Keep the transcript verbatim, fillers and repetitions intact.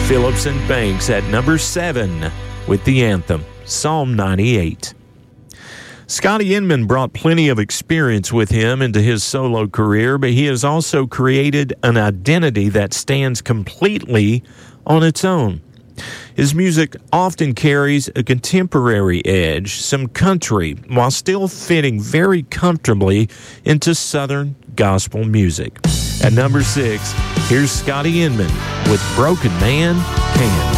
Phillips and Banks at number seven with the anthem, Psalm ninety-eight. Scotty Inman brought plenty of experience with him into his solo career, but he has also created an identity that stands completely on its own. His music often carries a contemporary edge, some country, while still fitting very comfortably into Southern gospel music. At number six, here's Scotty Inman with Broken Man Can.